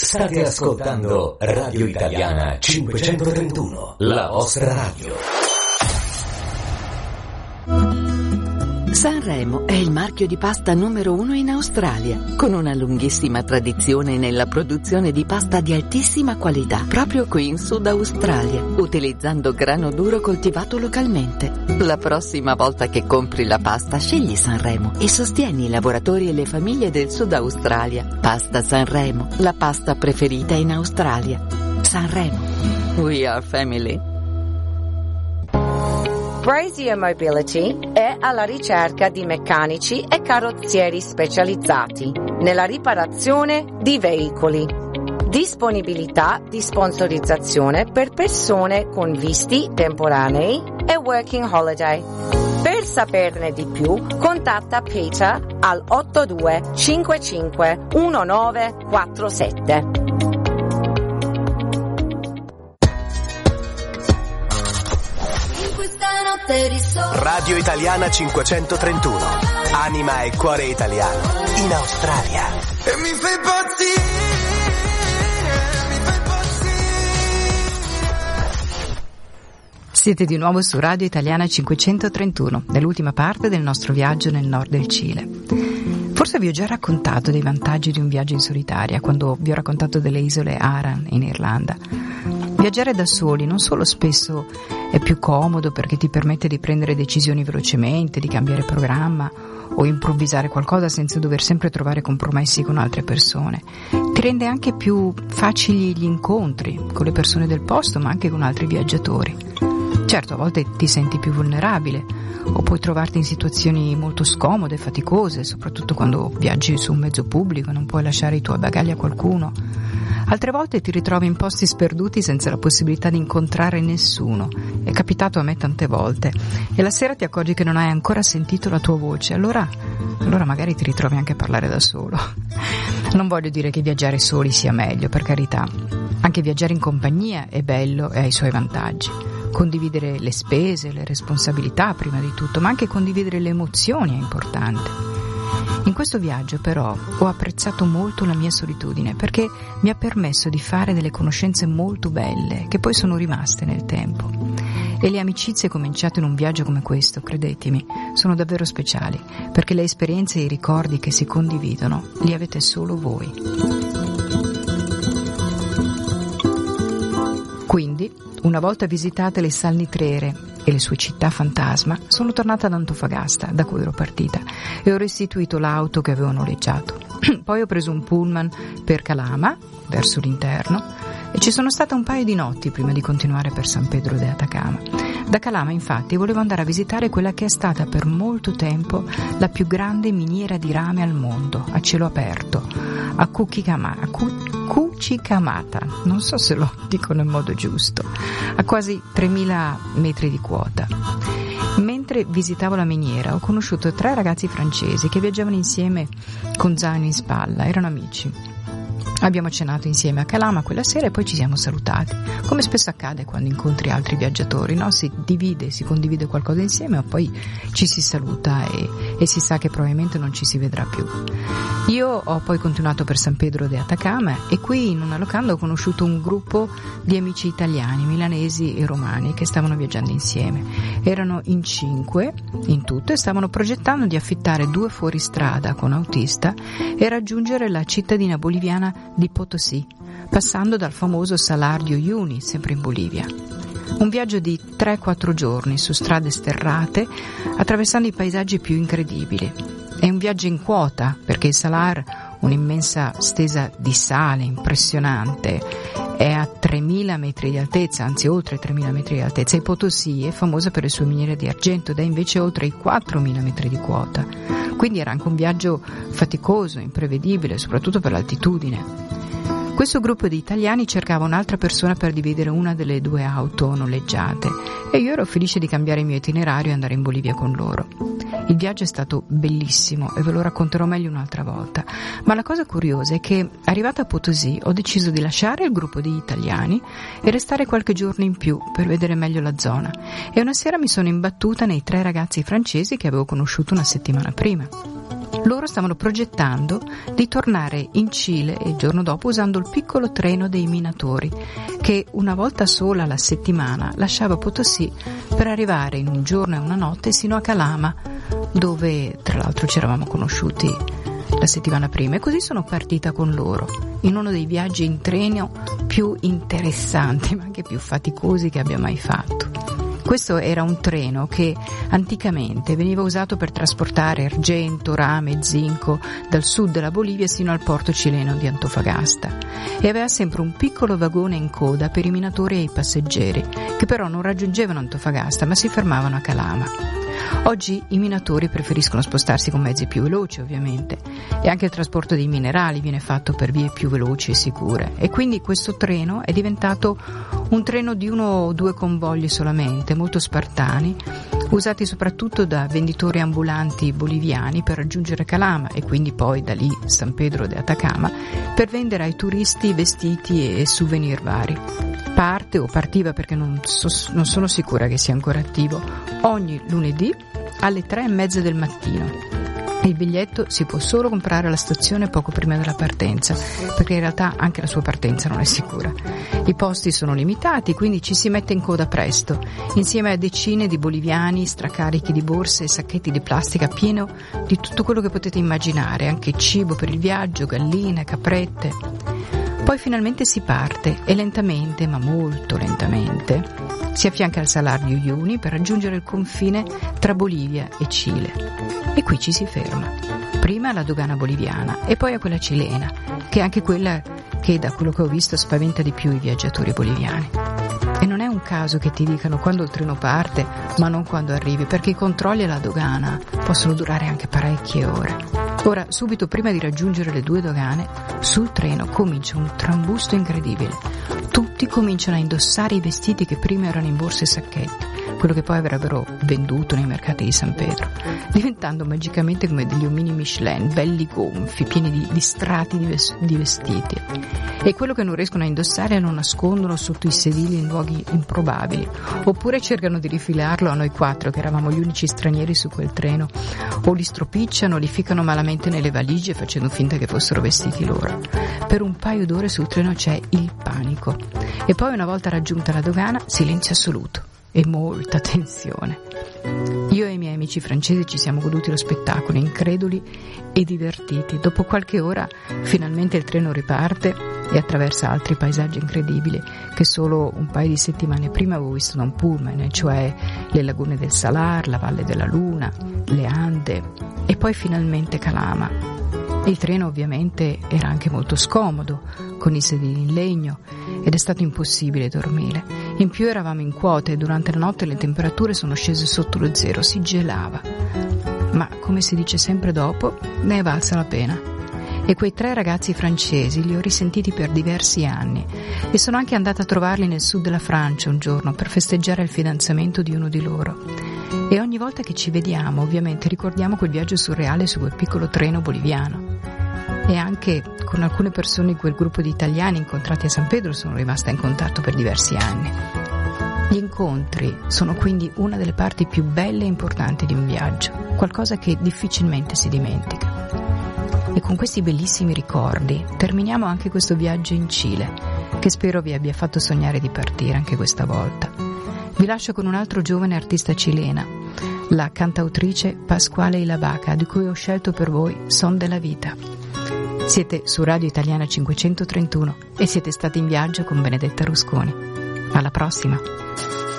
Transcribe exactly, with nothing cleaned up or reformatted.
State ascoltando Radio Italiana cinquecentotrentuno, la vostra radio. Sanremo è il marchio di pasta numero uno in Australia, con una lunghissima tradizione nella produzione di pasta di altissima qualità, proprio qui in Sud Australia, utilizzando grano duro coltivato localmente. La prossima volta che compri la pasta, scegli Sanremo e sostieni i lavoratori e le famiglie del Sud Australia. Pasta Sanremo, la pasta preferita in Australia. Sanremo, we are family. Brazier Mobility è alla ricerca di meccanici e carrozzieri specializzati nella riparazione di veicoli. Disponibilità di sponsorizzazione per persone con visti temporanei e working holiday. Per saperne di più, contatta Peter al otto due cinque cinque uno nove quattro sette. Radio Italiana cinquecentotrentuno, anima e cuore italiano in Australia. E mi fai impazzire, mi fai impazzire. Siete di nuovo su Radio Italiana cinquecentotrentuno, nell'ultima parte del nostro viaggio nel nord del Cile. Forse vi ho già raccontato dei vantaggi di un viaggio in solitaria, quando vi ho raccontato delle isole Aran in Irlanda. Viaggiare da soli non solo spesso è più comodo perché ti permette di prendere decisioni velocemente, di cambiare programma o improvvisare qualcosa senza dover sempre trovare compromessi con altre persone. Ti rende anche più facili gli incontri con le persone del posto, ma anche con altri viaggiatori. Certo, a volte ti senti più vulnerabile o puoi trovarti in situazioni molto scomode e faticose, soprattutto quando viaggi su un mezzo pubblico e non puoi lasciare i tuoi bagagli a qualcuno. Altre volte ti ritrovi in posti sperduti senza la possibilità di incontrare nessuno. È capitato a me tante volte. E la sera ti accorgi che non hai ancora sentito la tua voce. Allora, allora magari ti ritrovi anche a parlare da solo. Non voglio dire che viaggiare soli sia meglio, per carità. Anche viaggiare in compagnia è bello e ha i suoi vantaggi. Condividere le spese, le responsabilità prima di tutto, ma anche condividere le emozioni è importante. In questo viaggio però ho apprezzato molto la mia solitudine perché mi ha permesso di fare delle conoscenze molto belle che poi sono rimaste nel tempo. E le amicizie cominciate in un viaggio come questo, credetemi, sono davvero speciali perché le esperienze e i ricordi che si condividono li avete solo voi. Quindi, una volta visitate le Salnitrere e le sue città fantasma, sono tornata ad Antofagasta, da cui ero partita, e ho restituito l'auto che avevo noleggiato. Poi ho preso un pullman per Calama, verso l'interno, e ci sono stata un paio di notti prima di continuare per San Pedro de Atacama. Da Calama, infatti, volevo andare a visitare quella che è stata per molto tempo la più grande miniera di rame al mondo, a cielo aperto, a Cuchicamata, Cuchicamata, non so se lo dico nel modo giusto, a quasi tremila metri di quota. Mentre visitavo la miniera ho conosciuto tre ragazzi francesi che viaggiavano insieme con zaino in spalla, erano amici. Abbiamo cenato insieme a Calama quella sera e poi ci siamo salutati, come spesso accade quando incontri altri viaggiatori, no? Si divide, si condivide qualcosa insieme ma poi ci si saluta e, e si sa che probabilmente non ci si vedrà più. Io ho poi continuato per San Pedro de Atacama e qui in una locanda ho conosciuto un gruppo di amici italiani, milanesi e romani che stavano viaggiando insieme. Erano in cinque in tutto e stavano progettando di affittare due fuoristrada con autista e raggiungere la cittadina boliviana di Potosí, passando dal famoso Salar de Uyuni, sempre in Bolivia. Un viaggio di tre quattro giorni su strade sterrate, attraversando i paesaggi più incredibili. È un viaggio in quota, perché il Salar, un'immensa stesa di sale impressionante, è a tremila metri di altezza, anzi oltre tremila metri di altezza, e Potosí è famosa per le sue miniere di argento ed è invece oltre i quattromila metri di quota. Quindi era anche un viaggio faticoso, imprevedibile, soprattutto per l'altitudine. Questo gruppo di italiani cercava un'altra persona per dividere una delle due auto noleggiate e io ero felice di cambiare il mio itinerario e andare in Bolivia con loro. Il viaggio è stato bellissimo e ve lo racconterò meglio un'altra volta, ma la cosa curiosa è che arrivata a Potosí ho deciso di lasciare il gruppo di italiani e restare qualche giorno in più per vedere meglio la zona e una sera mi sono imbattuta nei tre ragazzi francesi che avevo conosciuto una settimana prima. Loro stavano progettando di tornare in Cile il giorno dopo usando il piccolo treno dei minatori che una volta sola alla settimana lasciava Potosí per arrivare in un giorno e una notte sino a Calama, dove tra l'altro ci eravamo conosciuti la settimana prima, e così sono partita con loro in uno dei viaggi in treno più interessanti ma anche più faticosi che abbia mai fatto. Questo era un treno che anticamente veniva usato per trasportare argento, rame e zinco dal sud della Bolivia sino al porto cileno di Antofagasta, e aveva sempre un piccolo vagone in coda per i minatori e i passeggeri, che però non raggiungevano Antofagasta ma si fermavano a Calama. Oggi i minatori preferiscono spostarsi con mezzi più veloci, ovviamente, e anche il trasporto dei minerali viene fatto per vie più veloci e sicure, e quindi questo treno è diventato un treno di uno o due convogli solamente, molto spartani, usati soprattutto da venditori ambulanti boliviani per raggiungere Calama e quindi poi da lì San Pedro de Atacama per vendere ai turisti vestiti e souvenir vari. Parte o partiva, perché non, so, non sono sicura che sia ancora attivo, ogni lunedì alle tre e mezza del mattino. Il biglietto si può solo comprare alla stazione poco prima della partenza, perché in realtà anche la sua partenza non è sicura. I posti sono limitati, quindi ci si mette in coda presto, insieme a decine di boliviani stracarichi di borse e sacchetti di plastica pieno di tutto quello che potete immaginare, anche cibo per il viaggio, galline, caprette. Poi finalmente si parte e lentamente, ma molto lentamente, si affianca al Salar de Uyuni per raggiungere il confine tra Bolivia e Cile. E qui ci si ferma, prima alla dogana boliviana e poi a quella cilena, che è anche quella che da quello che ho visto spaventa di più i viaggiatori boliviani. E non è un caso che ti dicano quando il treno parte, ma non quando arrivi, perché i controlli alla dogana possono durare anche parecchie ore. Ora, subito prima di raggiungere le due dogane, sul treno comincia un trambusto incredibile. Tutti cominciano a indossare i vestiti che prima erano in borse e sacchetti, quello che poi avrebbero venduto nei mercati di San Pedro, diventando magicamente come degli omini Michelin, belli gonfi, pieni di, di strati di, ves- di vestiti. E quello che non riescono a indossare lo nascondono sotto i sedili in luoghi improbabili, oppure cercano di rifilarlo a noi quattro che eravamo gli unici stranieri su quel treno, o li stropicciano, li ficcano malamente nelle valigie facendo finta che fossero vestiti loro. Per un paio d'ore sul treno c'è il panico, e poi una volta raggiunta la dogana silenzio assoluto e molta tensione. Io e i miei amici francesi ci siamo goduti lo spettacolo, increduli e divertiti. Dopo qualche ora finalmente il treno riparte e attraversa altri paesaggi incredibili che solo un paio di settimane prima avevo visto da un pullman, cioè le lagune del Salar, la Valle della Luna, le Ande e poi finalmente Calama. Il treno ovviamente era anche molto scomodo, con i sedili in legno, ed è stato impossibile dormire. In più eravamo in quota e durante la notte le temperature sono scese sotto lo zero, si gelava. Ma, come si dice sempre dopo, ne è valsa la pena. E quei tre ragazzi francesi li ho risentiti per diversi anni e sono anche andata a trovarli nel sud della Francia un giorno per festeggiare il fidanzamento di uno di loro. E ogni volta che ci vediamo, ovviamente, ricordiamo quel viaggio surreale su quel piccolo treno boliviano. E anche con alcune persone di quel gruppo di italiani incontrati a San Pedro sono rimasta in contatto per diversi anni. Gli incontri sono quindi una delle parti più belle e importanti di un viaggio, qualcosa che difficilmente si dimentica. E con questi bellissimi ricordi terminiamo anche questo viaggio in Cile, che spero vi abbia fatto sognare di partire anche questa volta. Vi lascio con un altro giovane artista cilena, la cantautrice Pasquale Ilabaca, di cui ho scelto per voi Son della Vita. Siete su Radio Italiana cinquecentotrentuno e siete stati in viaggio con Benedetta Rusconi. Alla prossima!